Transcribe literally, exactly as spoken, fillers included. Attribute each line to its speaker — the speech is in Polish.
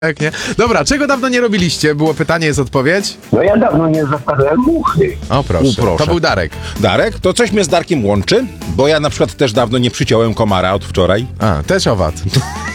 Speaker 1: Tak, nie? Dobra, czego dawno nie robiliście? Było pytanie, jest odpowiedź?
Speaker 2: No ja dawno nie zostawiałem muchy.
Speaker 1: O proszę,
Speaker 3: U, proszę.
Speaker 1: to był Darek.
Speaker 3: Darek, to coś mnie z Darkiem łączy? Bo ja na przykład też dawno nie przyciąłem komara od wczoraj.
Speaker 1: A, też owad.